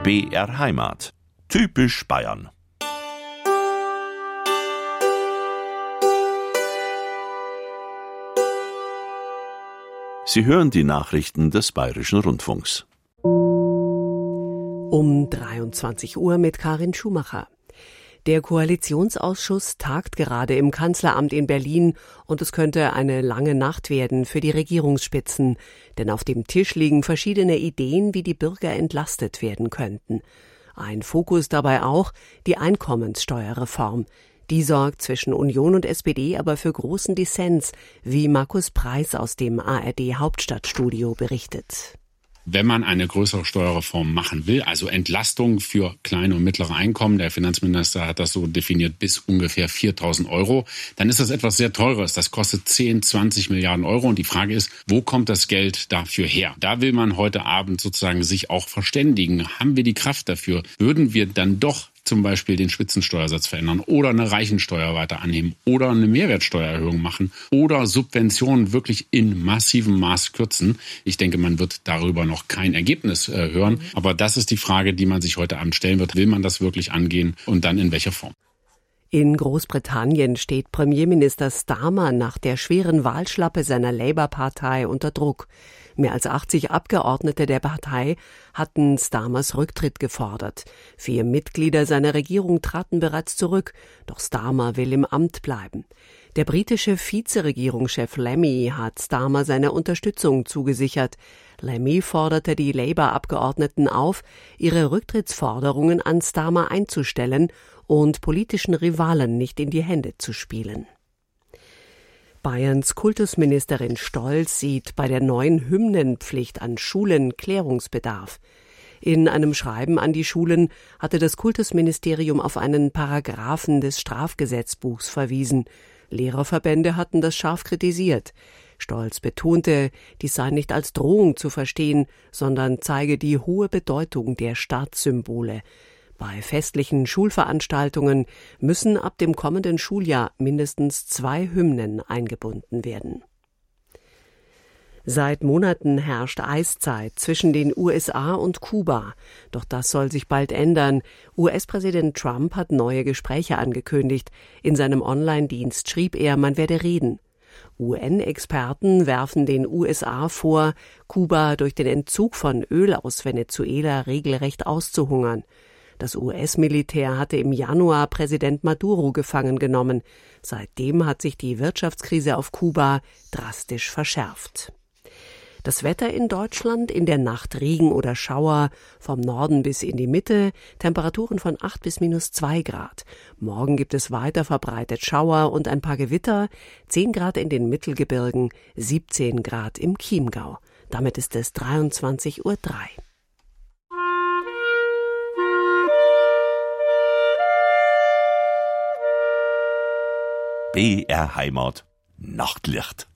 BR Heimat. Typisch Bayern. Sie hören die Nachrichten des Bayerischen Rundfunks. Um 23 Uhr mit Karin Schumacher. Der Koalitionsausschuss tagt gerade im Kanzleramt in Berlin und es könnte eine lange Nacht werden für die Regierungsspitzen, denn auf dem Tisch liegen verschiedene Ideen, wie die Bürger entlastet werden könnten. Ein Fokus dabei auch die Einkommenssteuerreform. Die sorgt zwischen Union und SPD aber für großen Dissens, wie Markus Preis aus dem ARD Hauptstadtstudio berichtet. Wenn man eine größere Steuerreform machen will, also Entlastung für kleine und mittlere Einkommen, der Finanzminister hat das so definiert, bis ungefähr 4.000 Euro, dann ist das etwas sehr Teures. Das kostet 10, 20 Milliarden Euro. Und die Frage ist, wo kommt das Geld dafür her? Da will man heute Abend sozusagen sich auch verständigen. Haben wir die Kraft dafür? Würden wir dann doch zum Beispiel den Spitzensteuersatz verändern oder eine Reichensteuer weiter annehmen oder eine Mehrwertsteuererhöhung machen oder Subventionen wirklich in massivem Maß kürzen. Ich denke, man wird darüber noch kein Ergebnis hören. Aber das ist die Frage, die man sich heute Abend stellen wird. Will man das wirklich angehen und dann in welcher Form? In Großbritannien steht Premierminister Starmer nach der schweren Wahlschlappe seiner Labour-Partei unter Druck. Mehr als 80 Abgeordnete der Partei hatten Starmers Rücktritt gefordert. 4 Mitglieder seiner Regierung traten bereits zurück, doch Starmer will im Amt bleiben. Der britische Vizeregierungschef Lammy hat Starmer seine Unterstützung zugesichert. Lammy forderte die Labour-Abgeordneten auf, ihre Rücktrittsforderungen an Starmer einzustellen und politischen Rivalen nicht in die Hände zu spielen. Bayerns Kultusministerin Stolz sieht bei der neuen Hymnenpflicht an Schulen Klärungsbedarf. In einem Schreiben an die Schulen hatte das Kultusministerium auf einen Paragraphen des Strafgesetzbuchs verwiesen. Lehrerverbände hatten das scharf kritisiert. Stolz betonte, dies sei nicht als Drohung zu verstehen, sondern zeige die hohe Bedeutung der Staatssymbole. Bei festlichen Schulveranstaltungen müssen ab dem kommenden Schuljahr mindestens 2 Hymnen eingebunden werden. Seit Monaten herrscht Eiszeit zwischen den USA und Kuba. Doch das soll sich bald ändern. US-Präsident Trump hat neue Gespräche angekündigt. In seinem Online-Dienst schrieb er, man werde reden. UN-Experten werfen den USA vor, Kuba durch den Entzug von Öl aus Venezuela regelrecht auszuhungern. Das US-Militär hatte im Januar Präsident Maduro gefangen genommen. Seitdem hat sich die Wirtschaftskrise auf Kuba drastisch verschärft. Das Wetter in Deutschland, in der Nacht Regen oder Schauer, vom Norden bis in die Mitte, Temperaturen von 8 bis -2 Grad. Morgen gibt es weiter verbreitet Schauer und ein paar Gewitter, 10 Grad in den Mittelgebirgen, 17 Grad im Chiemgau. Damit ist es 23:03 Uhr. BR Heimat. Nachtlicht.